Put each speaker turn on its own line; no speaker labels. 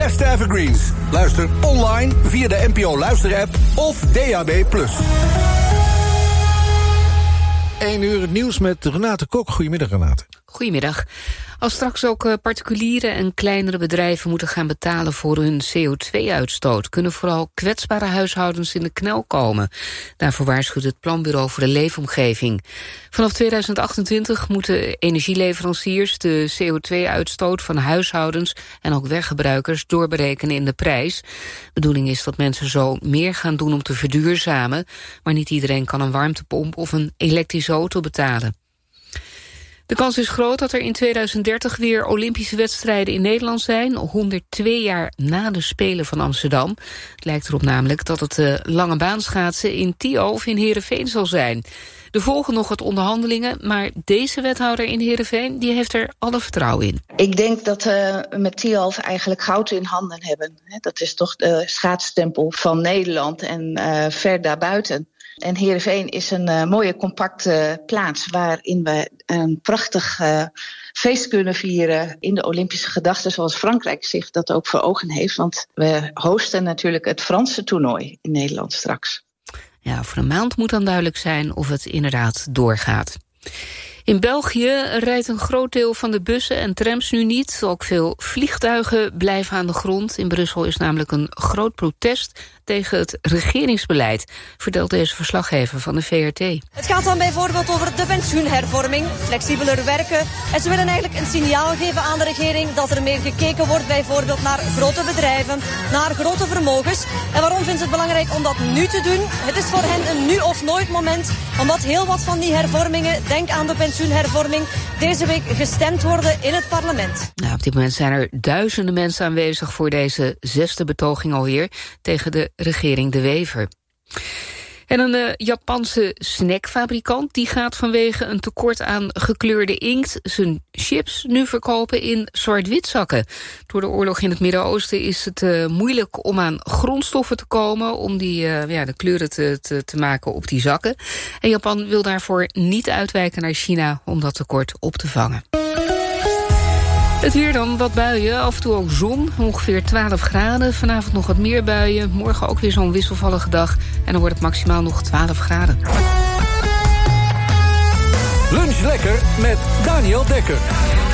beste evergreens. Luister online via de NPO Luisterapp of DAB+.
1 uur het nieuws met Renate Kok. Goedemiddag, Renate.
Goedemiddag. Als straks ook particuliere en kleinere bedrijven moeten gaan betalen voor hun CO2-uitstoot, kunnen vooral kwetsbare huishoudens in de knel komen. Daarvoor waarschuwt het Planbureau voor de Leefomgeving. Vanaf 2028 moeten energieleveranciers de CO2-uitstoot van huishoudens en ook weggebruikers doorberekenen in de prijs. De bedoeling is dat mensen zo meer gaan doen om te verduurzamen, maar niet iedereen kan een warmtepomp of een elektrische auto betalen. De kans is groot dat er in 2030 weer Olympische wedstrijden in Nederland zijn, 102 jaar na de Spelen van Amsterdam. Het lijkt erop namelijk dat het lange baanschaatsen in Thio of in Heerenveen zal zijn. Er volgen nog wat onderhandelingen, maar deze wethouder in Heerenveen die heeft er alle vertrouwen in.
Ik denk dat we met Tialf eigenlijk goud in handen hebben. Dat is toch de schaatsstempel van Nederland en ver daarbuiten. En Heerenveen is een mooie, compacte plaats waarin we een prachtig feest kunnen vieren in de Olympische gedachte, zoals Frankrijk zich dat ook voor ogen heeft. Want we hosten natuurlijk het Franse toernooi in Nederland straks.
Ja, voor een maand moet dan duidelijk zijn of het inderdaad doorgaat. In België rijdt een groot deel van de bussen en trams nu niet. Ook veel vliegtuigen blijven aan de grond. In Brussel is namelijk een groot protest tegen het regeringsbeleid, vertelt deze verslaggever van de VRT.
Het gaat dan bijvoorbeeld over de pensioenhervorming, flexibeler werken. En ze willen eigenlijk een signaal geven aan de regering dat er meer gekeken wordt bijvoorbeeld naar grote bedrijven, naar grote vermogens. En waarom vindt het belangrijk om dat nu te doen? Het is voor hen een nu of nooit moment, omdat heel wat van die hervormingen, denk aan de pensioenhervorming, deze week gestemd worden in het parlement.
Nou, op dit moment zijn er duizenden mensen aanwezig voor deze 6e betoging alweer tegen de regering De Wever. En een Japanse snackfabrikant die gaat vanwege een tekort aan gekleurde inkt zijn chips nu verkopen in zwart-wit zakken. Door de oorlog in het Midden-Oosten is het moeilijk om aan grondstoffen te komen om de kleuren te maken op die zakken. En Japan wil daarvoor niet uitwijken naar China om dat tekort op te vangen. Het weer dan, wat buien, af en toe ook zon, ongeveer 12 graden. Vanavond nog wat meer buien, morgen ook weer zo'n wisselvallige dag. En dan wordt het maximaal nog 12 graden.
Lunch lekker met Daniel Dekker.